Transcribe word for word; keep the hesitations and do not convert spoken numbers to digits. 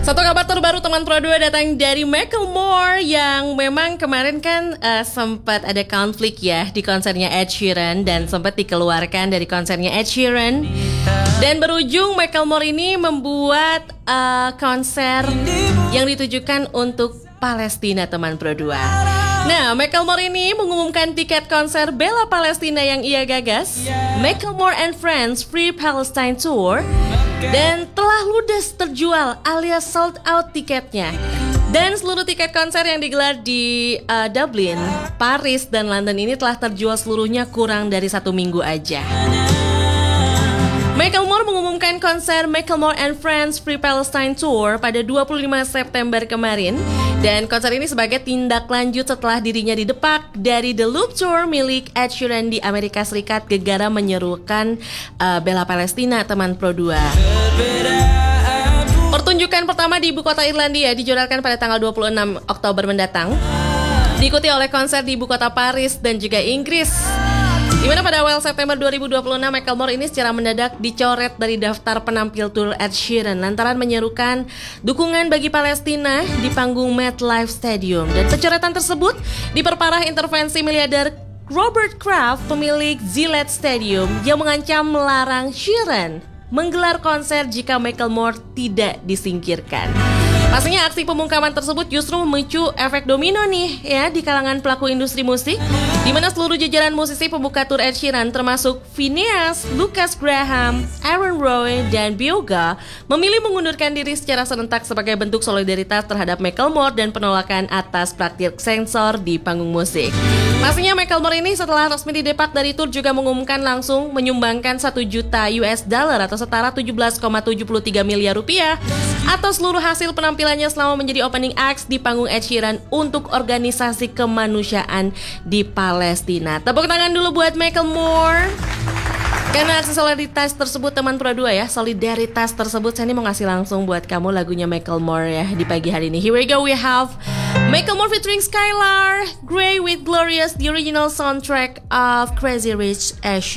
Satu kabar terbaru teman Pro dua datang dari Macklemore yang memang kemarin kan uh, sempat ada konflik ya di konsernya Ed Sheeran dan sempat dikeluarkan dari konsernya Ed Sheeran. Dan berujung Macklemore ini membuat uh, konser yang ditujukan untuk Palestina teman Pro dua. Nah, Macklemore ini mengumumkan tiket konser bela Palestina yang ia gagas, Macklemore and Friends Free Palestine Tour, dan telah ludes terjual alias sold out tiketnya. Dan seluruh tiket konser yang digelar di uh, Dublin, Paris, dan London ini telah terjual seluruhnya kurang dari satu minggu aja. Macklemore mengumumkan konser Macklemore and Friends Free Palestine Tour pada dua puluh lima September kemarin. Dan konser ini sebagai tindak lanjut setelah dirinya didepak dari The Loop Tour milik Ed Sheeran di Amerika Serikat gegara menyerukan uh, bela Palestina teman Pro dua. Pertunjukan pertama di ibu kota Irlandia dijadwalkan pada tanggal dua puluh enam Oktober mendatang, diikuti oleh konser di ibu kota Paris dan juga Inggris. Di mana pada awal September dua ribu dua puluh enam Macklemore ini secara mendadak dicoret dari daftar penampil tour Ed Sheeran lantaran menyerukan dukungan bagi Palestina di panggung MetLife Stadium. Dan pencoretan tersebut diperparah intervensi miliarder Robert Kraft, pemilik Gillette Stadium, yang mengancam melarang Sheeran menggelar konser jika Macklemore tidak disingkirkan. Pastinya aksi pembungkaman tersebut justru memicu efek domino nih ya di kalangan pelaku industri musik, di mana seluruh jajaran musisi pembuka tur Ed Sheeran termasuk Phineas, Lucas Graham, Aaron Roy, dan Bioga memilih mengundurkan diri secara serentak sebagai bentuk solidaritas terhadap Macklemore dan penolakan atas praktik sensor di panggung musik. Pastinya Macklemore ini setelah resmi didepak dari tur juga mengumumkan langsung menyumbangkan satu juta U S dollar atau setara tujuh belas koma tujuh tiga miliar rupiah atas seluruh hasil penampilannya selama menjadi opening acts di panggung Ed Sheeran untuk organisasi kemanusiaan di Palestina. Tepuk tangan dulu buat Macklemore. Karena aksi solidaritas tersebut teman Pro dua ya, solidaritas tersebut saya ini mau ngasih langsung buat kamu lagunya Macklemore ya di pagi hari ini. Here we go, we have Macklemore featuring Skylar, Grey with Glorious, the original soundtrack of Crazy Rich Asians.